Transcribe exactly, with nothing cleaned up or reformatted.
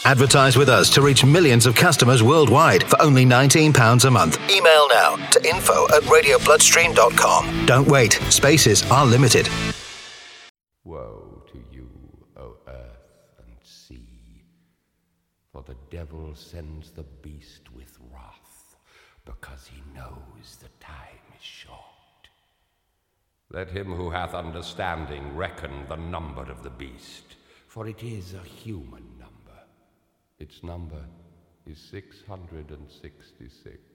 Advertise with us to reach millions of customers worldwide for only nineteen pounds a month. Email now to info at radio bloodstream dot com. Don't wait. Spaces are limited. Woe to you, O earth and sea, for the devil sends the beast with wrath, because he knows the time is short. Let him who hath understanding reckon the number of the beast, for it is a human number. Its number is six hundred and sixty-six.